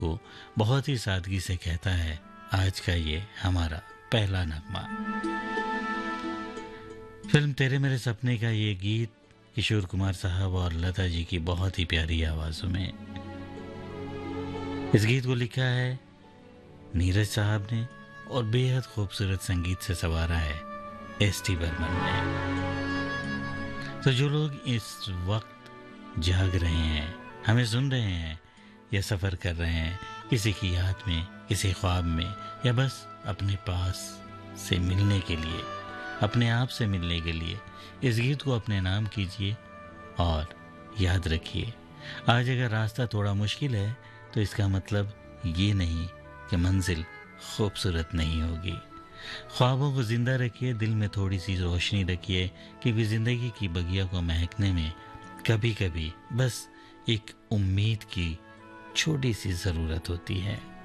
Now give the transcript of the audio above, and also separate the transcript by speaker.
Speaker 1: को बहुत ही सादगी से कहता है आज का ये हमारा पहला नगमा। फिल्म तेरे मेरे सपने का ये गीत किशोर कुमार साहब और लता जी की बहुत ही प्यारी आवाज़ों में। इस गीत को लिखा है नीरज साहब ने और बेहद खूबसूरत संगीत से संवारा है एस.टी. बर्मन ने। तो जो लोग इस वक्त जाग रहे हैं, हमें सुन रहे हैं या सफ़र कर रहे हैं किसी की याद में, किसी ख्वाब में, या बस अपने पास से मिलने के लिए, अपने आप से मिलने के लिए, इस गीत को अपने नाम कीजिए और याद रखिए आज अगर रास्ता थोड़ा मुश्किल है तो इसका मतलब ये नहीं कि मंजिल खूबसूरत नहीं होगी। ख्वाबों को ज़िंदा रखिए, दिल में थोड़ी सी रोशनी रखिए, क्योंकि ज़िंदगी की बगिया को महकने में कभी कभी बस एक उम्मीद की छोटी सी ज़रूरत होती है।